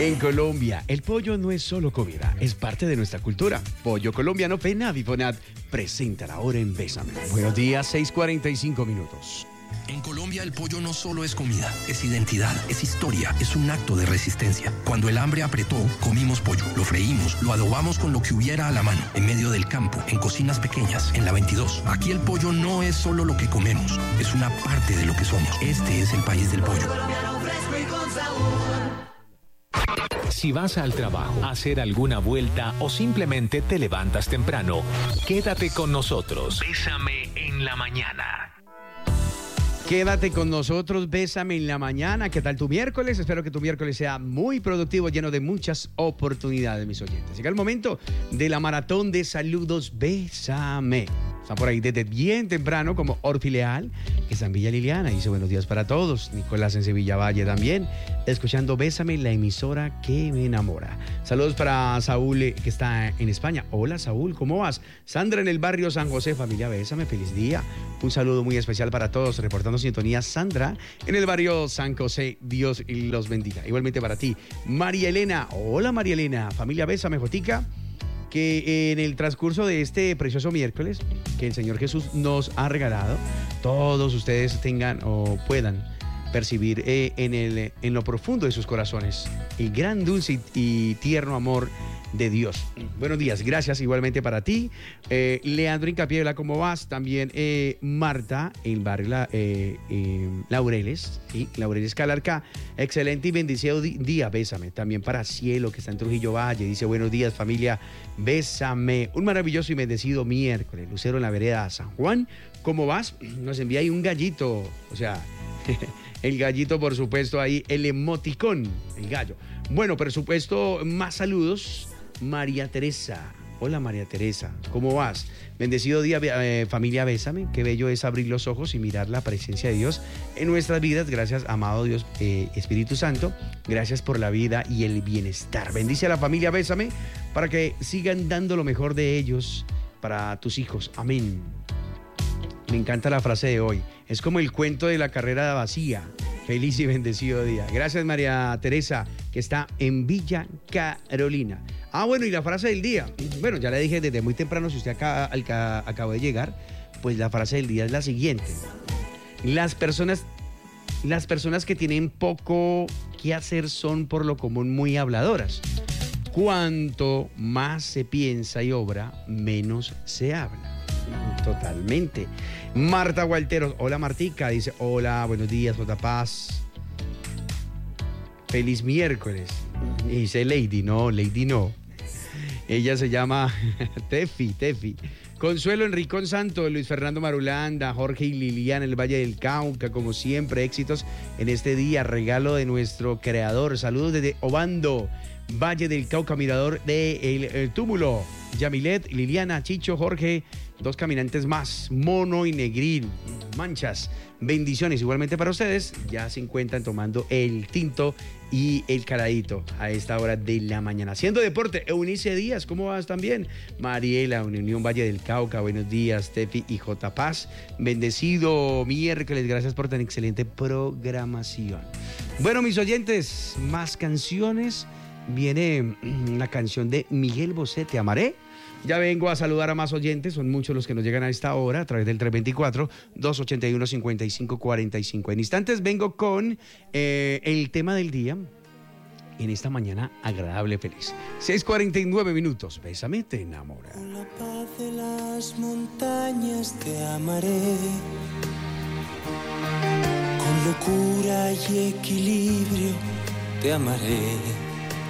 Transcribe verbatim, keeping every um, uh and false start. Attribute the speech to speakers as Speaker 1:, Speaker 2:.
Speaker 1: En Colombia, el pollo no es solo comida, es parte de nuestra cultura. Pollo colombiano Penad y Fonad presenta la hora en Bésame. Buenos días, seis cuarenta y cinco minutos.
Speaker 2: En Colombia el pollo no solo es comida, es identidad, es historia, es un acto de resistencia. Cuando el hambre apretó, comimos pollo, lo freímos, lo adobamos con lo que hubiera a la mano, en medio del campo, en cocinas pequeñas, en la veintidós. Aquí el pollo no es solo lo que comemos, es una parte de lo que somos. Este es el país del pollo.
Speaker 3: Si vas al trabajo, a hacer alguna vuelta o simplemente te levantas temprano, quédate con nosotros. Bésame en la mañana.
Speaker 1: Quédate con nosotros, Bésame en la mañana. ¿Qué tal tu miércoles? Espero que tu miércoles sea muy productivo, lleno de muchas oportunidades, mis oyentes. Llega el momento de la maratón de saludos Bésame. Están por ahí desde bien temprano, como Orfi Leal, que está en Villa Liliana. Dice buenos días para todos. Nicolás en Sevilla Valle también, escuchando Bésame, la emisora que me enamora. Saludos para Saúl, eh, que está en España. Hola, Saúl, ¿cómo vas? Sandra en el barrio San José, familia Bésame, feliz día. Un saludo muy especial para todos, reportando sintonía Sandra en el barrio San José. Dios los bendiga. Igualmente para ti, María Elena. Hola, María Elena, familia Bésame, Jotica. Que en el transcurso de este precioso miércoles que el Señor Jesús nos ha regalado, todos ustedes tengan o puedan percibir eh, en, el, en lo profundo de sus corazones el gran, dulce y, y tierno amor de Dios. Buenos días, gracias igualmente para ti. Eh, Leandro Incapiedra, ¿cómo vas? También eh, Marta, en barrio la, eh, eh, Laureles, ¿sí? Laureles Calarca. Excelente y bendecido día, Bésame. También para Cielo, que está en Trujillo Valle, dice buenos días, familia Bésame. Un maravilloso y bendecido miércoles. Lucero en la vereda San Juan, ¿cómo vas? Nos envía ahí un gallito, o sea... El gallito, por supuesto, ahí, el emoticón, el gallo. Bueno, por supuesto, más saludos. María Teresa. Hola, María Teresa, ¿cómo vas? Bendecido día, eh, familia Bésame. Qué bello es abrir los ojos y mirar la presencia de Dios en nuestras vidas. Gracias, amado Dios, eh, Espíritu Santo. Gracias por la vida y el bienestar. Bendice a la familia Bésame para que sigan dando lo mejor de ellos para tus hijos. Amén. Me encanta la frase de hoy. Es como el cuento de la carrera vacía. Feliz y bendecido día. Gracias, María Teresa, que está en Villa Carolina. Ah, bueno, y la frase del día. Bueno, ya le dije desde muy temprano, si usted acá, acá, acabó de llegar, pues la frase del día es la siguiente. Las personas, las personas que tienen poco que hacer son por lo común muy habladoras. Cuanto más se piensa y obra, menos se habla. Totalmente. Marta Gualteros, hola Martica, dice, hola, buenos días, J. Paz. Feliz miércoles. Y dice Lady, no, Lady no. Ella se llama Tefi, Tefi. Consuelo Enricón Santo, Luis Fernando Marulanda, Jorge y Liliana en el Valle del Cauca, como siempre, éxitos en este día, regalo de nuestro creador. Saludos desde Obando, Valle del Cauca, mirador de el, el Túmulo. Yamilet, Liliana, Chicho, Jorge, dos caminantes más, Mono y Negrín, Manchas, bendiciones igualmente para ustedes. Ya se encuentran tomando el tinto y el caradito a esta hora de la mañana. Haciendo deporte, Eunice Díaz, ¿cómo vas también? Mariela, Unión Valle del Cauca, buenos días, Tefi y J. Paz. Bendecido miércoles, gracias por tan excelente programación. Bueno, mis oyentes, más canciones. Viene la canción de Miguel Bosé, Te amaré. Ya vengo a saludar a más oyentes, son muchos los que nos llegan a esta hora a través del tres veinticuatro, dos ochenta y uno, cincuenta y cinco cuarenta y cinco. En instantes vengo con eh, el tema del día en esta mañana agradable, feliz. seis cuarenta y nueve minutos, Bésame, te enamora.
Speaker 4: Con la paz de las montañas te amaré, con locura y equilibrio te amaré.